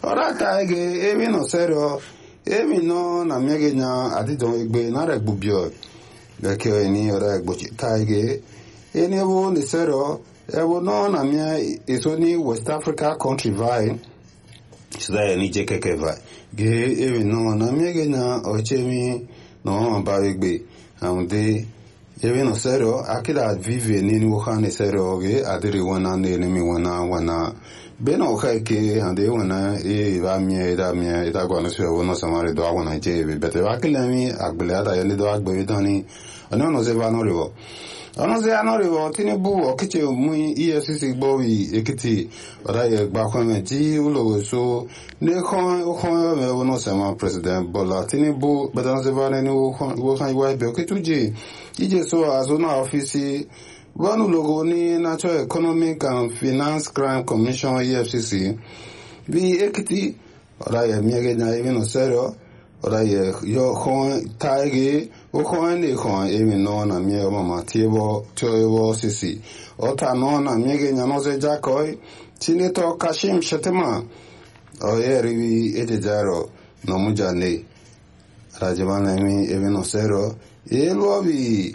ora taige evi no serio emi no na miege nya adidon egbe na regbubio beke eni ora egbochi taige eni wo ni serio ewo no na mia isoni West Africa country vai sida ni jekeke vai ge evi no na miege nya ochemi no ba egbe amde evi no serio akida vive ni wuhane serio ge adiri wana ne mi wana beno ke ande wana va mie da gwana se wono samare do agwana je bete wakilami agbele ada yele do agbe dani ono ze va no rivo Tinubu okiche mu EFCC gbowi Ekiti oda ye gba kweme ti ulo so ne khon me wono sama President Bola Tinubu bedan ze va ne wo kan iwa be okituje ije so azona office One logo ni Natural Economic and Finance Crime Commission EFCC. Vi Ekiti ora ye miege na even no serio ora ye yo khon taige o khon ni khon even no na mie mama tiebo toewo sisi. Ota no na miege nya no ze jakoi Senator Kashim Shettima o ye rivi ejejaro no mujane. Rajabana mi even no serio e lobi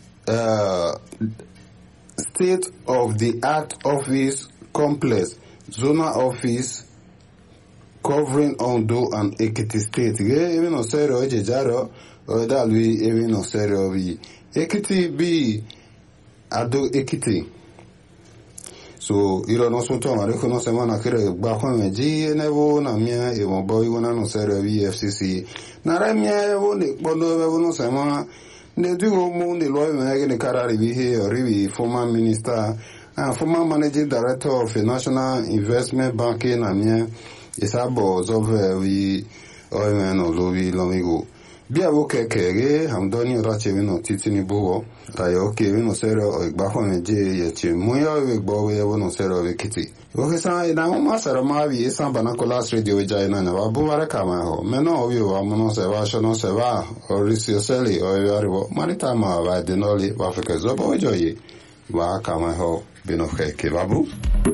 State of the Art Office Complex, Zona Office covering Ondo and Ekiti State. Even no serio ejejaro da lui even no serio bi Ekiti bi ado Ekiti. So iro no so to mare ko no semana kire gba ko meji enewo na mia e mo boy wona no serio bi FCC. Na ra mia wo le podo no semana ne do mo ne lo me ne karari bi he ori former minister and former managing director of the National Investment Bank in Amia isabo zove we omen olowi lomigo bia wo kekege hamdoni rache we no titini buwo tayo ke we no sero o igba ho meje ye che muya we gbo we no sero we kiti wo ke sa ina mo masara mawi isa banakolas radio ja ina na babu baraka ma ho meno obi wa mo se va shono se va orisi seli o yaribo marita ma va de noli va Africa zo bo joye wa kama ho bino ke babu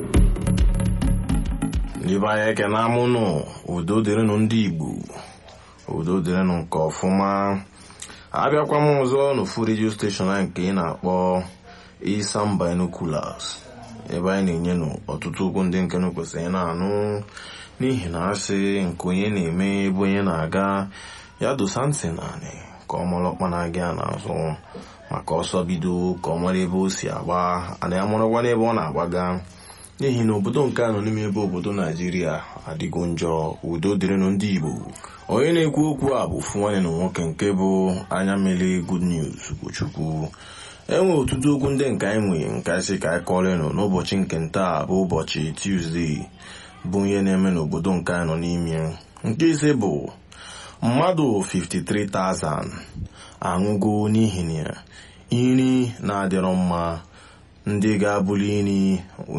ni ba ye ke na mu no udo dere no ndi Igbo udo dere no nke ọfụma abịakwa m ọzọ n'ofu radio station anyị nke ị na-akpọ Isam Binoculars ebe anyị na-enye ọtụtụ okwu ndị nke kwesịrị na-anụ n'ihi na asị nke onye na-eme ebe onye na-aga ya dosa ntị naanị ka ọ mara ọkpa na-aga n'azụ maka ọsọ bido ka ọ mara ebe o si agba ana ya marakwa n'ebe ọ na-agbaga n'ihi na obodo nke anọ n'ime ebe obodo Naijiria adịgo njọ udo dịrịnụ ndị Igbo onye na-ekwu okwu a bụ ofu nwanne na nwoke nke bụ anya mmele Good News Chukwu enwe ọtụtụ okwu ndị nke anyị nwe nke si ka anyị kọrịnụ n'ụbọchị nke ntaa bụ ụbọchị Tuesday bụ ihe na-eme n'obodo nke anyị nọ n'ime nke ise bụ mmadụ 53,000 aṅụgo n'ihi na nri na-adịrọ mma ndị ga-abụli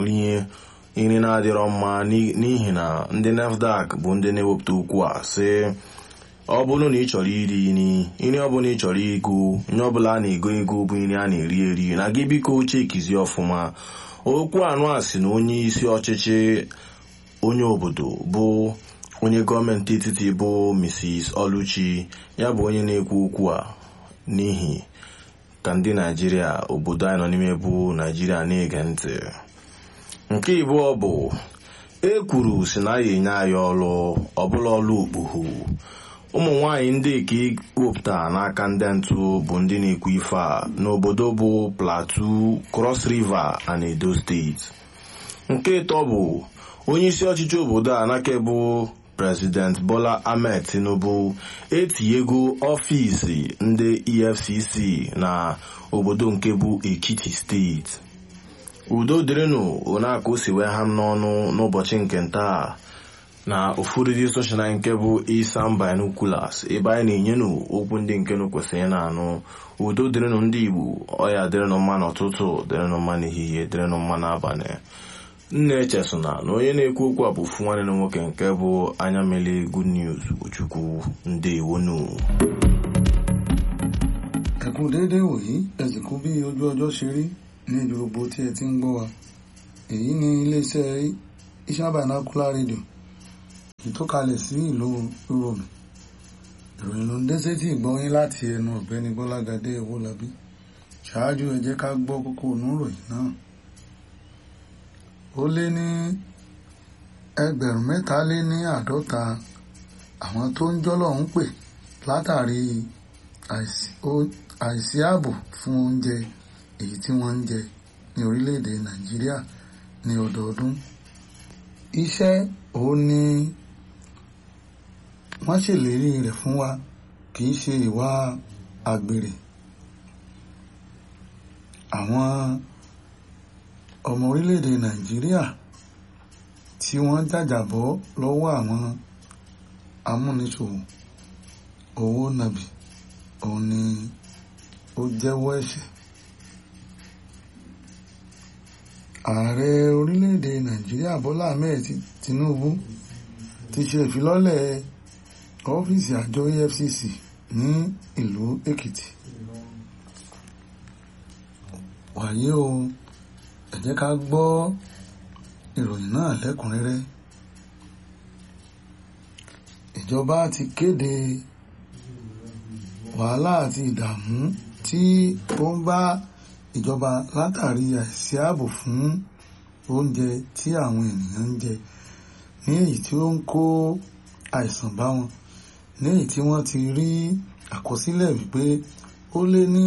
nri na-adịrọ mma n'ihi na ndị NAFDAC bụ ndị na-ewepụta okwu a sị ọ bụrụ na ị chọrọ iri nri ọbụla ị chọrọ ego onye ọbụla a na-ego ego bụ nri a na-eri eri na gị biko chekizie ọfụma okwu anụ a sị na onye isi ọchịchị onye obodo bụ onye gọọmenti etiti bụ Mrs. Oluchi ya bụ onye na-ekwu okwu a n'ihi ka ndị Naijiria obodo anyị nọ n'ime bụ Naijiria na-ege ntị nke ịbụọ bụ ekwuru si na ya enye anyị ọrụ ọbụla ọrụ okpughu ụmụ nwaanyị ndị ka iwepụta n'aka ndị ntụ bụ ndị na-ekwu ife a n'obodo bụ Plateau, Cross River and Edo steeti nke ịtọ bụ onye isi ọchịchị obodo a n'aka bụ President Bola Ahmed Tinubu etinyego ọfịs ndị EFCC na obodo nke bụ Ekiti steeti udo dịrịnụ onaka o si wee ha m n'ọnụ n'ụbọchị nke ntaa na ofu redio soshal nke bụ Isam Binoculars ebe anyị na-enyenụ okwu ndị nke kwesịrị na-anụ udo dịrịnụ ndị Igbo ọya dịrịnụ mma n'ụtụtụ dịrịnụ mma n'ehihie dịrịnụ mma n'abalị nna echesona na onye na-ekwu okwu a bụ ofu nwanne na nwoke nke bụ anya mmele Good News Chukwu ndewonu. ẹkún déédéé wòyí ẹsìnkú bí ojú ọjọ́ ṣe rí ní ibi gbogbo tí ẹ ti ń gbọ́ wa èyí ni iléeṣẹ́ Isam Binocular Radio ìtọ́kalẹ̀ sí ìlú Rome. Ìròyìn ló ń dé sétí ìgbọ́yín láti ẹnu ọ̀gbẹ́ni Bọ́lágadé Owólabí. Ṣáájú ẹ jẹ́ ká gbọ́ kókó inú ìròyìn náà. Ó lé ní 350 àwọn tó ń jọ́lọ́run pè látàrí àìsí ààbò fún oúnjẹ èyí tí wọ́n ń jẹ ní orílẹ̀-èdè Nàìjíríà ní ọdọọdún. Iṣẹ́ òun ni wọ́n ṣèlérí rẹ̀ fún wa, kì í ṣe ìwà àgbèrè. Àwọn ọmọ orílẹ̀-èdè Nàìjíríà tí wọ́n jàjàbọ́ lọ́wọ́ àwọn amúnisòwò owó nàbì òun ni ó jẹ́wọ́ ẹ̀ṣẹ̀. Ààrẹ orílẹ̀-èdè Nàìjíríà Bọ́lá Ahmed Tinubu ti ṣe ìfilọ́lẹ̀ ọ́fíìsì àjọ EFCC ní ìlú Èkìtì. Wàyí o, ẹ jẹ́ ká gbọ́ ìròyìn náà lẹ́kùnrẹ́rẹ́. Ìjọba ti kéde wàhálà àti ìdààmú tí ó ń bá ìjọba látàrí àìsí ààbò fún oúnjẹ tí àwọn ènìyàn ń jẹ, ní èyí tí ó ń kó àìsàn bá wọn, ní èyí tí wọ́n ti rí àkọsílẹ̀ wípé ó lé ní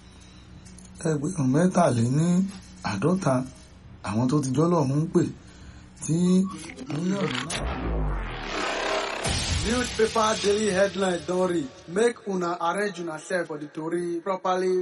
53 àwọn tó ti jọ́lọ́run pè tí mílíọ̀nù náà. Newspaper daily headline don read. Make una arrange una self for the tori properly.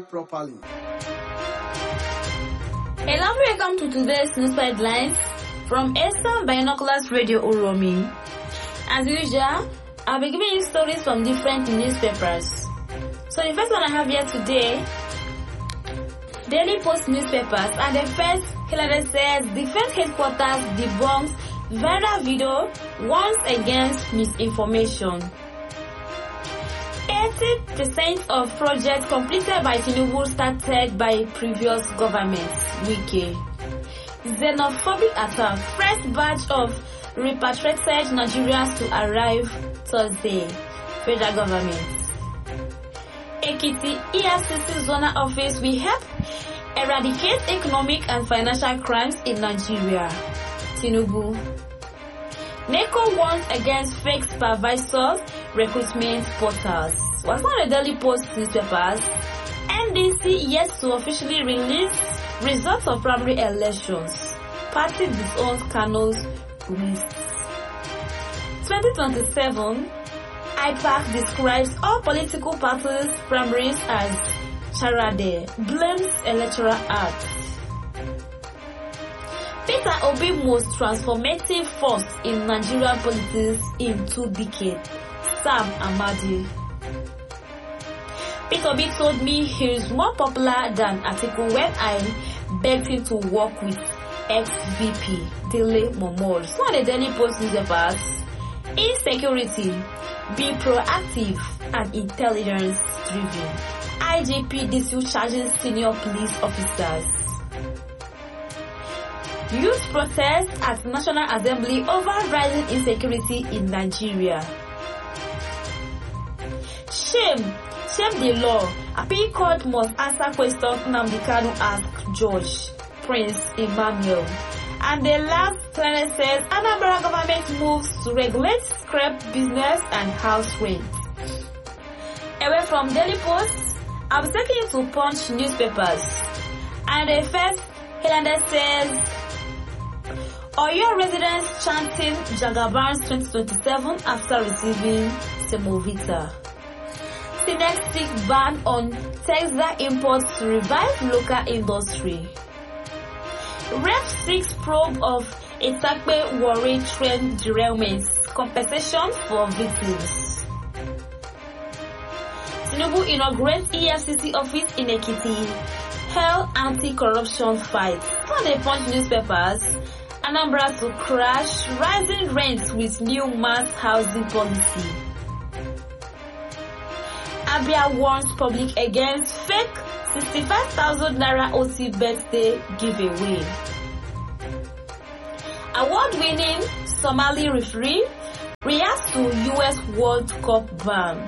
A lovely welcome to today's news headlines from Eastern Binoculars Radio Uromi. As usual, I'll be giving you stories from different newspapers. So the first one I have here today, Daily Post newspapers, and the first headline says Defense Headquarters debunks viral video warns against misinformation. 80% of projects completed by Tinubu started by previous governments. Wike. Xenophobic attack. First batch of repatriated Nigerians to arrive Thursday. Federal government. Ekiti EFCC Zonal Office will help eradicate economic and financial crimes in Nigeria. Tinubu. NECO warns against fake supervisors recruitment portals. Was one of the Daily Post newspapers. NDC yet to officially release results of primary elections. Party disowns Kano's list. 2027, IPAC describes all political parties' primaries as charade, blames Electoral Act. Peter Obi most transformative force in Nigerian politics in 2 decades. Sam Amadi. Peter Obi told me he is more popular than Atiku when I begged him to work with ex-VP Dele Momodu. So on the Daily Post newspapers, insecurity, be proactive and intelligence-driven. IGP DCU charges senior police officers. Youth protest at National Assembly over rising insecurity in Nigeria. Shame the law. Appeal court must answer questions Nnamdi Kanu asked Judge Prince Emmanuel. And the last planet says Anambra government moves to regulate scrap business and house rent. Away from Daily Post, I'm taking you to Punch newspapers. And the first headline says Oyo residents chanting Jagaban's 2027 after receiving Semovita. Senate seeks ban on Texas imports to revive local industry. Rep 6 probe of Itakpe Warri train derailments, compensation for victims. Tinubu inaugurates EFCC office in Ekiti, held anti-corruption fight. On the Punch newspapers, Anambra to crash rising rents with new mass housing policy. Abia warns public against fake 65,000 Naira OT birthday giveaway. Award-winning Somali referee reacts to US World Cup ban.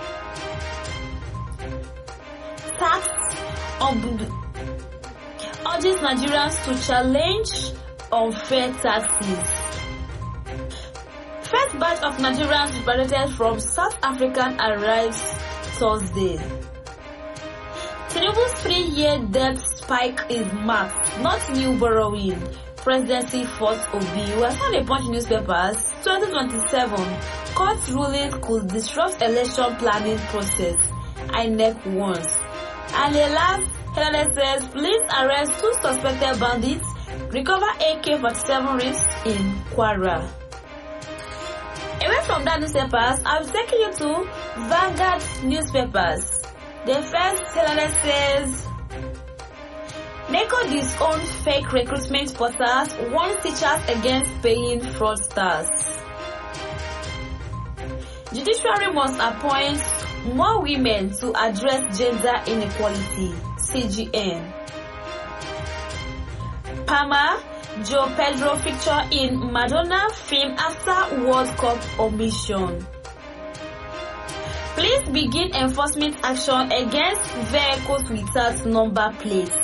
Tax urges Nigerians to challenge unfair taxes. First batch of Nigerians repatriated from South Africa arrives Thursday. Tinubu's 3-year debt spike is marked, not new borrowing. Presidency forced Obi. We have found a Punch newspapers. 2027 court ruling could disrupt election planning process. INEC warns. And the last headline says police arrest 2 suspected bandits, recover AK-47 rigs in Kwara. Away from that newspapers, I'm taking you to Vanguard newspapers. The first headline says NECO disowns fake recruitment portals, warns teachers against paying fraudsters. Judiciary must appoint more women to address gender inequality. CGN. Palmer, Joe Pedro feature in Madonna film after World Cup omission. Please begin enforcement action against vehicles without number plates.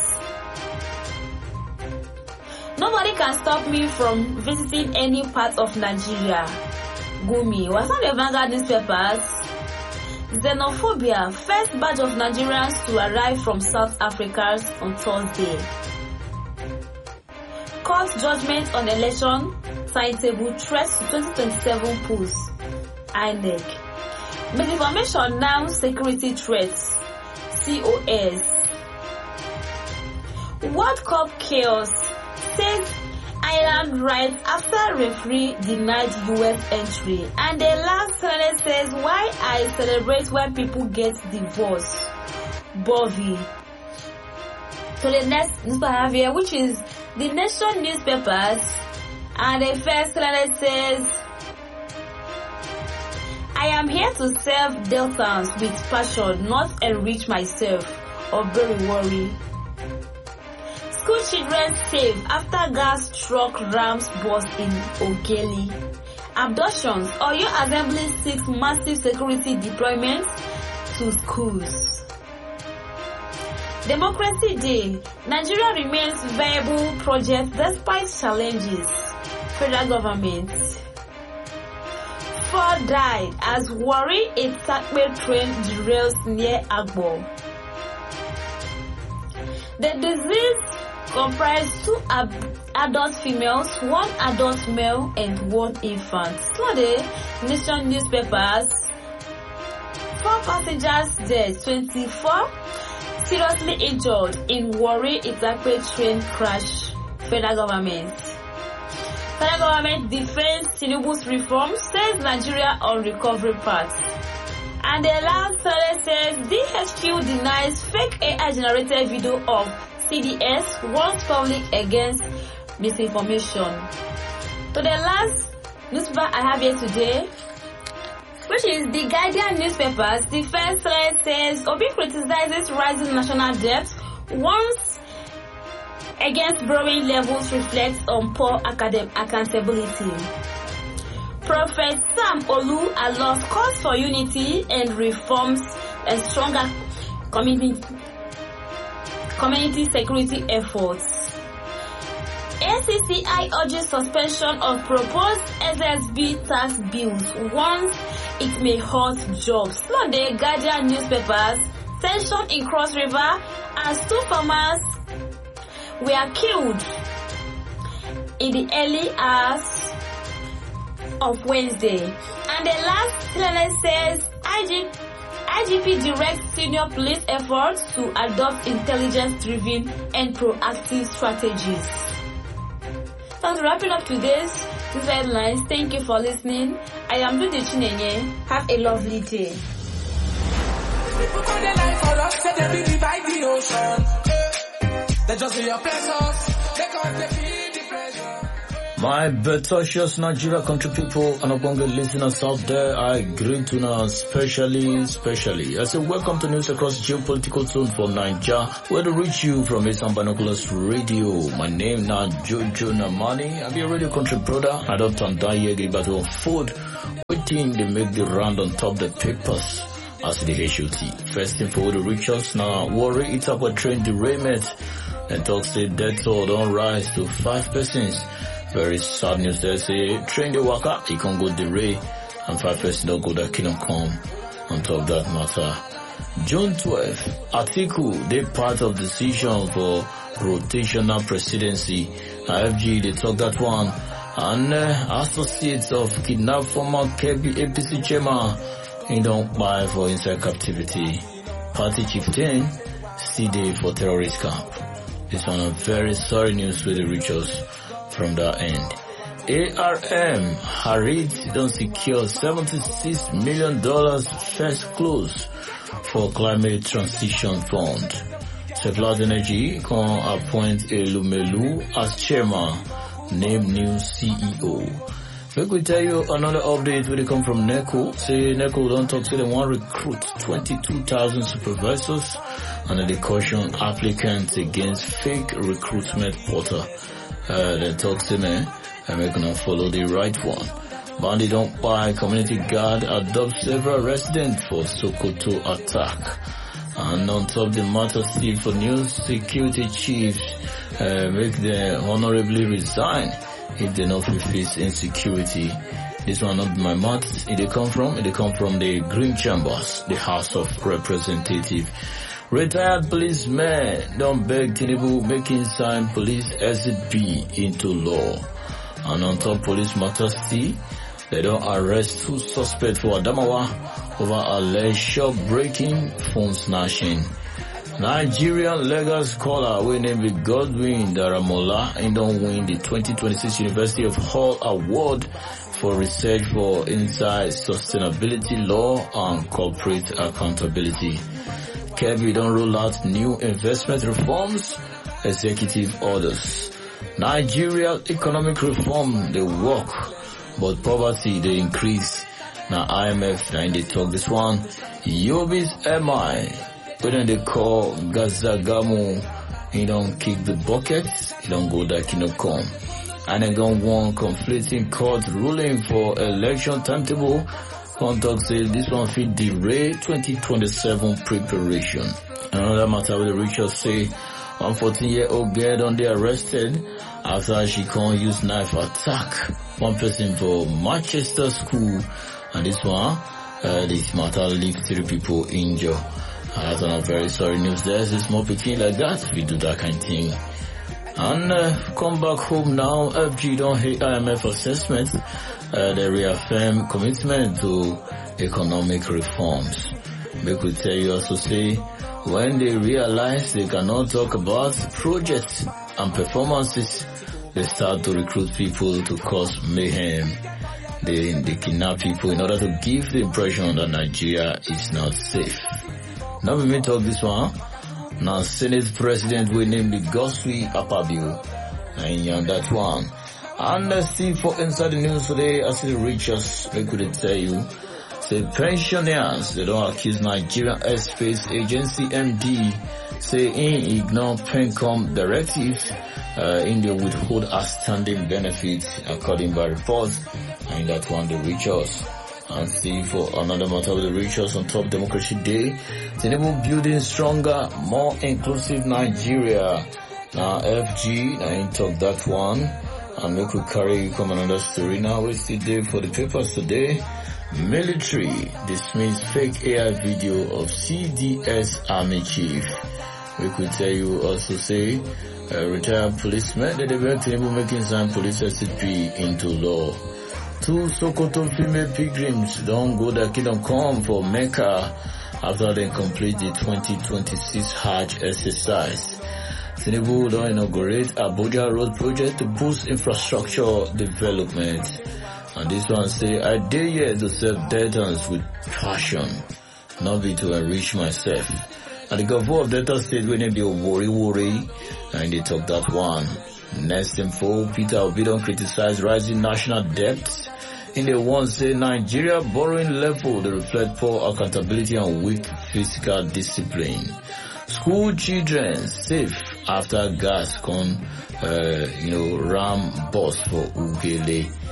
Nobody can stop me from visiting any part of Nigeria. Gumi. Was on the Vanguard newspapers. Xenophobia. First batch of Nigerians to arrive from South Africa on Thursday. Court judgment on election timetable threats to 2027 polls. INEC. Misinformation now security threats. COS. World Cup chaos. Says Ireland rights after referee denied US entry. And the last sentence says, why I celebrate when people get divorced. Bovie. So the next newspaper I have here, which is the Nation newspapers. And the first sentence says, I am here to serve Deltans with passion, not enrich myself or very worry. School children saved after gas truck rams burst in Ogeli. Abductions. Oyo Assembly seeks massive security deployment to schools. Democracy Day. Nigeria remains viable project despite challenges. Federal government. 4 died as Warri Itakpe train derails near Agbo. The disease comprised 2 adult females, 1 adult male, and 1 infant. So the Nation newspapers, 4 passengers dead, 24 seriously injured in Warri Itakpe train crash. Federal government. Federal government defends Tinubu's reform, says Nigeria on recovery path. And the last sentence says DHQ denies fake AI generated video of CDS, warns public against misinformation. So the last newspaper I have here today, which is the Guardian newspapers, the first line says Obi criticizes rising national debt, warns against borrowing levels reflects on poor academic accountability. Prophet Sam Olu allows calls for unity and reforms and stronger community security efforts. ACCI urges suspension of proposed SSB tax bills once it may hurt jobs. Sunday, Guardian newspapers, tension in Cross River as 2 farmers were killed in the early hours of Wednesday. And the last headline says IGP directs senior police efforts to adopt intelligence-driven and proactive strategies. So wrapping up today's headlines, thank you for listening. I am Dudu Chinenye. Have a lovely day. People call their life for us, say they be divide the ocean. They just be your pressures, because they feel the pressure. My Betocious Nigeria country people and Obonga listeners out there, I greet you now specially. I say welcome to News Across Geopolitical Zone for Nigeria, where to reach you from Eastern Binoculars Radio. My name now Jojo Namani. I be a radio country brother. I don't die here, but on food. waiting they make the round on top the papers as the HOT. First info to reach us now. Worry it up a train derailment and talks say death toll don't rise to 5 persons. Very sad news there. Say train they walk up, it can go derail and 5 persons don't go that kingdom come on top of that matter. June 12, Atiku, they part of decision for rotational presidency. FG, they talk that one. And associates of kidnapped former KB APC chairman, he don't buy for inside captivity. Party chieftain, still there for terrorist camp. This one a very sorry news with the rituals from that end. ARM, Harit don't secure $76 million first close for climate transition fund. Seplat Energy can appoint Elumelu as chairman, name new CEO. Make we tell you another update where they come from NECO. Say NECO don't talk, say they want to recruit 22,000 supervisors and they caution applicants against fake recruitment portal. They talk to me and we're gonna follow the right one. Bandit don't buy community guard adopt several residents for Sokoto attack. And on top of the matter still for news, security chiefs make them honorably resign if they not face insecurity. This one not my mouth. It come from the Green Chambers, the House of Representatives. Retired policemen don't beg Tinubu making sign police SZB into law. And on top police matter still, they don't arrest 2 suspects for Adamawa over alleged shop breaking, phone snatching. Nigerian legal scholar we named Godwin Daramola and don't win the 2026 University of Hull Award for research for inside sustainability law and corporate accountability. Kirby don't roll out new investment reforms, executive orders. Nigeria economic reform they work, but poverty they increase. Now IMF now they talk this one. Yobi's MI, when they call Gazagamu, he don't kick the bucket, he don't go that he don't come. And they don't want conflicting court ruling for election timetable. Contact say this one fit derail 2027 preparation. Another matter with the Richard say 14-year-old girl don't they arrested after she can't use knife attack one person for Manchester school, and this one this matter leave 3 people injured. That's a very sorry news there. There's a small picking like that if we do that kind of thing. And come back home now. FG don't hate IMF assessment. They reaffirm commitment to economic reforms. Make we tell you also say when they realize they cannot talk about projects and performances, they start to recruit people to cause mayhem. They kidnap people in order to give the impression that Nigeria is not safe. Now we may talk this one. Now Senate President will name the Goswi Apabio. And that one. And let's see for inside the news today as it reaches, we could tell you. Say pensioners, they don't accuse Nigerian Airspace Agency MD, say in ignore PENCOM directives, in the withhold outstanding benefits according by reports, and that one they reach us. And see for another matter with the reach us on Top Democracy Day, Tinubu building stronger, more inclusive Nigeria. Now FG, now in talk that one, and we could carry come another story now. We see there for the papers today. Military dismissed fake AI video of CDS Army Chief. We could tell you also say retired policemen that they were Tinubu making some police SCP into law. 2 Sokoto female pilgrims don't go that kingdom come for Mecca after they complete the 2026 Hajj exercise. Tinubu don't inaugurate Abuja Road project to boost infrastructure development. And this one say, I dare here to serve Deltans with passion, not be to enrich myself. And the governor of Delta State when they be worry, and they talk that one. Next info, Peter Obi don't criticize rising national debt. In the one say Nigeria borrowing level they reflect poor accountability and weak fiscal discipline. School children safe after gas con ram bus for Ugele.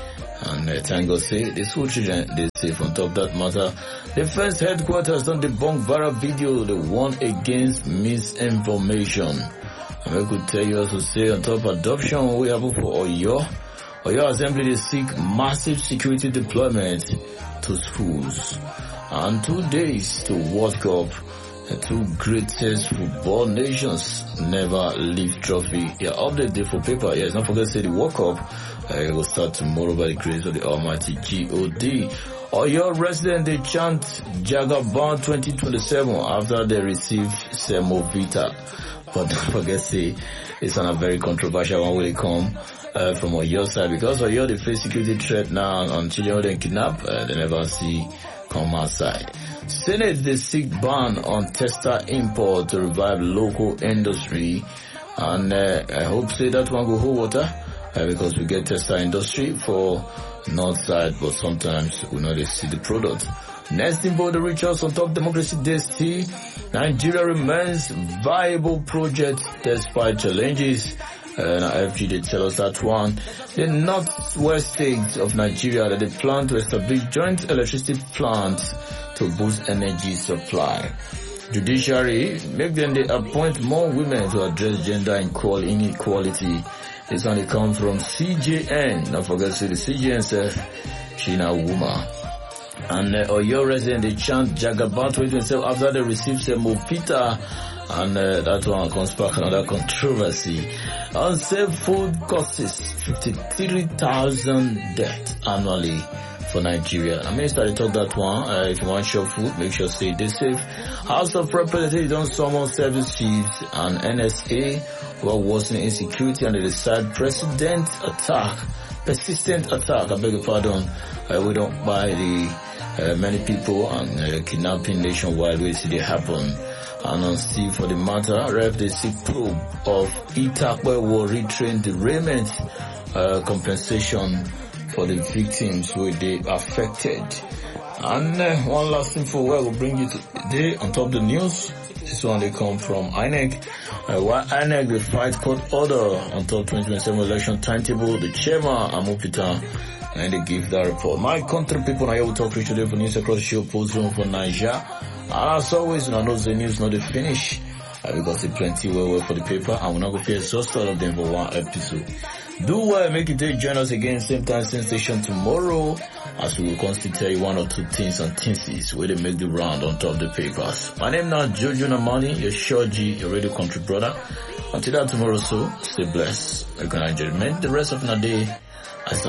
And thank God say the school children they safe on top of that matter. The first headquarters don't debunk viral video they warn against misinformation. And I could tell you also say on top adoption we have for Oyo Assembly they seek massive security deployment to schools. And 2 days to World Cup. The two greatest football nations never leave trophy. Yeah, update day for paper. Yes, don't forget to say the World Cup. It will start tomorrow by the grace of the Almighty God. Or your resident they chant Jagaban 2027 after they receive Semovita. But don't forget to say it's on a very controversial one when it come from your side because Oyo they face security threat now and children they kidnap. They never see come outside. Senate they seek ban on tester import to revive local industry, and I hope say that one go hold water because we get tester industry for north side, but sometimes we know they see the product. Next in the reach us on top democracy day, Nigeria remains viable project despite challenges. FG they tell us that one. The northwest states of Nigeria that they plan to establish joint electricity plants to boost energy supply. Judiciary make them they appoint more women to address gender inequality. This one they come from CJN. Don't forget to say the CJN says she na woman. And Oyo resident they chant Jagaban 2027 after they receive Semovita. And that one comes back another controversy. Unsafe food causes 53,000 deaths annually for Nigeria. I Minister, they talk that one. If you want shop food, make sure stay safe. House of Representatives don't summon service chiefs and NSA who are worsening insecurity and they decide persistent attack. I beg your pardon. We don't buy the many people and kidnapping nationwide where see they happen. And on Steve for the matter, Rep the sick probe of Itakwe will retrain the derailment compensation for the victims who they affected. And one last thing for where we'll bring you today on top of the news. This one they come from INEC. While INEC will fight court order on top 2027 election timetable, the chairman Amopita and they give that report. My country people, I will talk to you today for news across the show post zone for Niger. And as always, I know the news not the finish. Because it's plenty well for the paper and we're not going to exhaust all of them for one episode. Do well, make it to join us again same time, same station tomorrow as we will constantly tell you one or two things and things where they make the round on top of the papers. My name now Jojo Namani, your Shoji, your radio country brother. Until that tomorrow, so stay blessed. You can enjoy the rest of the day.